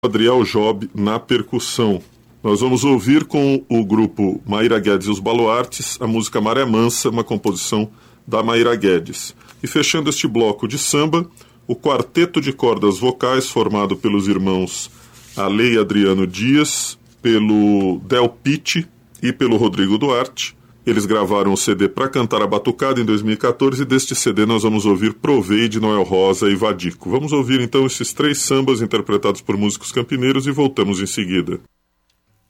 Adriel Job na percussão. Nós vamos ouvir com o grupo Maíra Guedes e os Baluartes a música Maré Mansa, uma composição da Maíra Guedes. E fechando este bloco de samba, o quarteto de cordas vocais formado pelos irmãos Ale e Adriano Dias, pelo Del Pitti e pelo Rodrigo Duarte. Eles gravaram o CD Pra Cantar a Batucada em 2014 e deste CD nós vamos ouvir Provei de Noel Rosa e Vadico. Vamos ouvir então esses 3 sambas interpretados por músicos campineiros e voltamos em seguida.